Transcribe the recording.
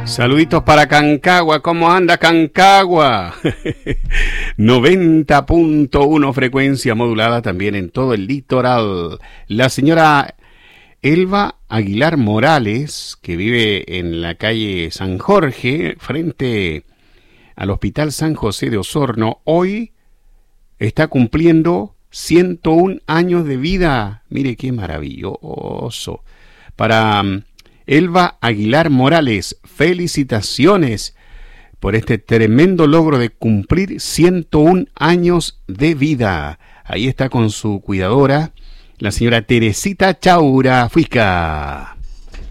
Saluditos para Cancagua. ¿Cómo anda Cancagua? 90.1 frecuencia modulada también en todo el litoral. La señora Elba Aguilar Morales, que vive en la calle San Jorge, frente al Hospital San José de Osorno, hoy está cumpliendo 101 años de vida. Mire qué maravilloso. Para Elba Aguilar Morales, felicitaciones por este tremendo logro de cumplir 101 años de vida. Ahí está con su cuidadora, la señora Teresita Chaura Fuica.